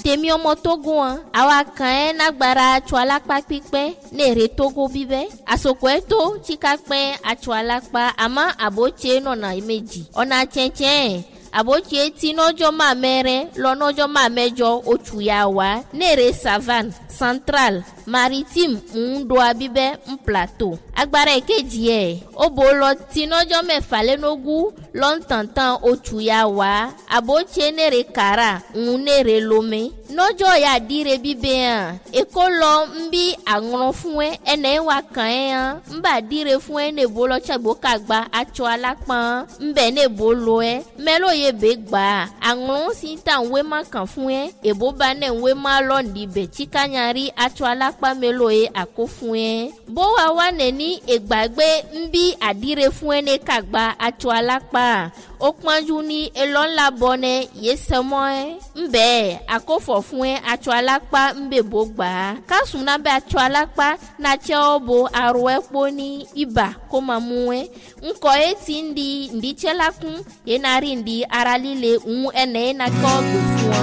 tèmi ọmọ Togo an àwa kan nagbara atsualakpa pípẹ́ nere Togo bíbẹ́ àsòkò tó tsikapẹ́ atsualakpa àmọ́ àbótse nọ̀nà méjì ọ̀nà tsẹ̀tsẹ̀ àbótse tí nọ́jọ́ máa mẹ́rẹ́ lọ́nọ́jọ́ máa mẹ́jọ oṣù yà wá nere savane central maritime ńdoa bíbẹ́ ń plateau agbára èkejì ẹ̀ ó bò lọ tí nọ́jọ́ mẹ́fà lẹ́nogún lọ́ntàntàn oṣù yà wá àbótse nere kara ń nere lomé nọ́jọ́ yà dire bíbẹ́ hàn èkó lọ ń bí àrùn fún ẹ ẹnẹ́ wà kàn ẹ́ hàn ń bà dire fún ẹ nebo lọ tsagbo kagba atsualakpa ń bẹ̀ nebo lo ẹ mẹ́lò yẹ bẹ́ gbà àrùn sí ta ń wé má kàn fún ẹ èbó bá nẹ̀ ń wé má lọ́ọ̀dì bẹ̀ tsikanyari atsualakpa mẹ́lò yẹ àkó fún ẹ bó wa wà nẹ́ni ìgbàgbé ń bí àdire fún ẹ ní kagba atsualakpa ó pọ́njú ní elọ́ńlá bọ́nẹ́ yé sẹ́mọ́ ẹ ń bẹ̀ àkófọ̀ fún ẹ atsualakpa ń bẹ̀ bó gbà á kásùn náà bẹ atsualakpa náà tsẹ́ ọ bo arọ ẹ kpó ní ibà kó máa mú ẹ ńkọ ẹ ti ń di ǹdí tsẹ́ la kún yẹn náà rí ǹdí ara líle ń ẹnẹ́ yẹn náà kọ́ gbè fún ọ.